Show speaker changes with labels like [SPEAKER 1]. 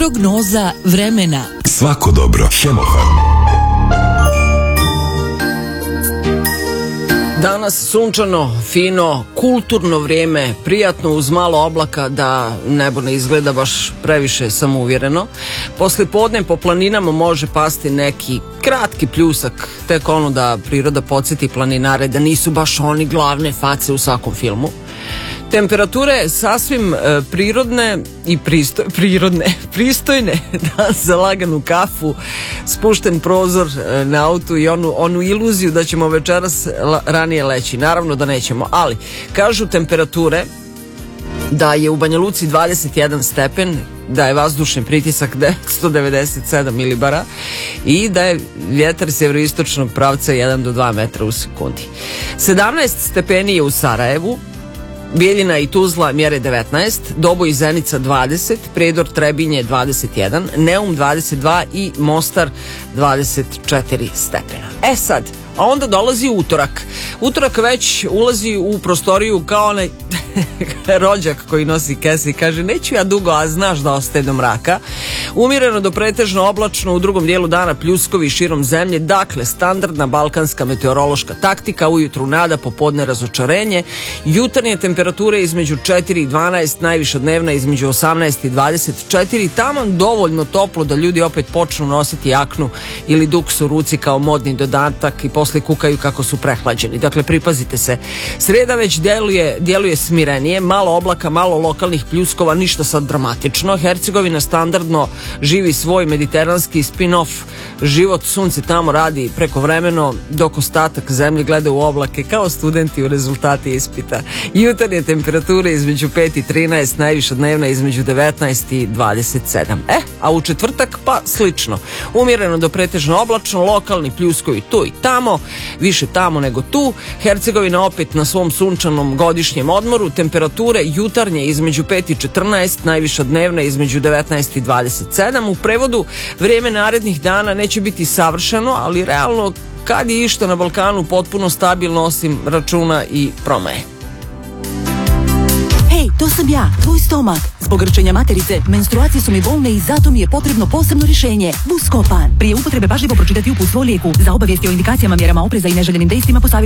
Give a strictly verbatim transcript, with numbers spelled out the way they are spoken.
[SPEAKER 1] Prognoza vremena.
[SPEAKER 2] Svako dobro. Hemofarm.
[SPEAKER 3] Danas sunčano, fino, kulturno vrijeme, prijatno uz malo oblaka da nebo ne izgleda baš previše samouvjereno. Posle podne po planinama može pasti neki kratki pljusak, tek ono da priroda podsjeti planinare da nisu baš oni glavne face u svakom filmu. Temperature sasvim e, prirodne i pristo, prirodne, pristojne da za laganu kafu, spušten prozor e, na autu i onu, onu iluziju da ćemo večeras la, ranije leći. Naravno da nećemo, ali kažu temperature da je u Banja Luci dvadeset jedan stepen, da je vazdušni pritisak devetsto devedeset sedam milibara i da je vjetar sjeveroistočnog pravca jedan do dva metra u sekundi. sedamnaest stepeni je u Sarajevu, Bijeljina i Tuzla mjere devetnaest, Doboj i Zenica dvadeset, Prijedor, Trebinje dvadeset jedan, Neum dvadeset dva i Mostar dvadeset četiri stepena. E sad, a onda dolazi utorak. Utorak već ulazi u prostoriju kao onaj rođak koji nosi kese i kaže neću ja dugo, a znaš da ostaje do mraka. Umjereno do pretežno oblačno, u drugom dijelu dana pljuskovi širom zemlje, dakle standardna balkanska meteorološka taktika, ujutru nada, popodne razočarenje, jutarnje temperature između četiri i dvanaest, najviša dnevna između osamnaest i dvadeset četiri, taman dovoljno toplo da ljudi opet počnu nositi jaknu ili duks u ruci kao modni dodatak i posle kukaju kako su prehlađeni. Dakle, pripazite se. Sreda već djeluje, djeluje smirenije, malo oblaka, malo lokalnih pljuskova, ništa sad dramatično. Hercegovina standardno živi svoj mediteranski spin-off život, sunce tamo radi prekovremeno, dok ostatak zemlje gleda u oblake kao studenti u rezultati ispita. Jutarnje temperature između pet i trinaest, najviša dnevna između devetnaest i dvadeset sedam. E, a u četvrtak pa slično. Umjereno do pretežno oblačno, lokalni pljuskovi tu i tamo, više tamo nego tu. Hercegovina opet na svom sunčanom godišnjem odmoru, temperature jutarnje između pet i četrnaest, najviša dnevna između devetnaest i dvadeset sedam. U prevodu, vrijeme narednih dana neće biti savršeno, ali realno kad je išta na Balkanu potpuno stabilno osim računa i promaje.
[SPEAKER 1] Hej, to sam ja, tvoj stomak. Zbog grčenja materice, menstruacije su mi bolne i zato mi je potrebno posebno rješenje. Buscopan. Prije upotrebe pažljivo pročitati uputstvo o lijeku. Za obavijesti o indikacijama, mjerama opreza i neželjenim dejstvima posavjetujem